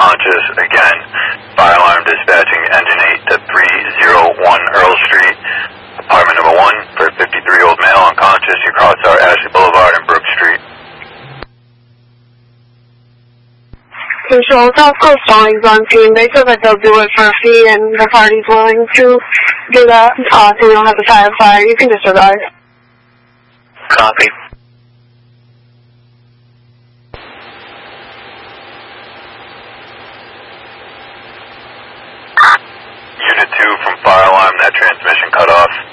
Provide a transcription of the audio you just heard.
unconscious. Again, fire alarm dispatching engine 8 to 301 Earl Street, apartment number 1 for a 53-year-old male unconscious. Your cross are Ashley Boulevard and Brook Street. Control South Coast Stallings on scene. They said that they'll do it for a fee and the party's willing to do that. So you don't have to tie a fire. You can disregard. Copy. Unit 2 from fire alarm, that transmission cut off.